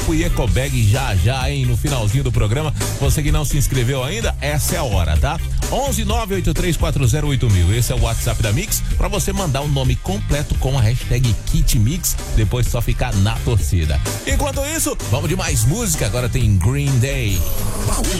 Papo e Ecobag já, hein? No finalzinho do programa. Você que não se inscreveu ainda, essa é a hora, tá? 11983408000. Esse é o WhatsApp da Mix, pra você mandar o nome completo com a hashtag KitMix, depois só ficar na torcida. Enquanto isso, vamos de mais música. Agora tem Green Day.